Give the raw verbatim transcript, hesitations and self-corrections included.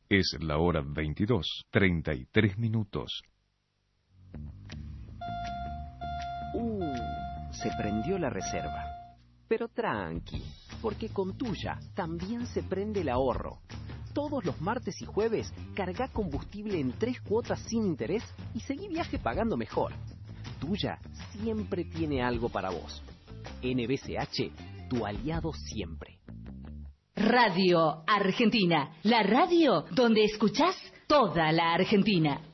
Es la hora veintidós, treinta y tres minutos. Uh, se prendió la reserva. Pero tranqui, porque con Tuya también se prende el ahorro. Todos los martes y jueves carga combustible en tres cuotas sin interés y seguí viaje pagando mejor. Tuya siempre tiene algo para vos. N B C H, tu aliado siempre. Radio Argentina, la radio donde escuchás toda la Argentina.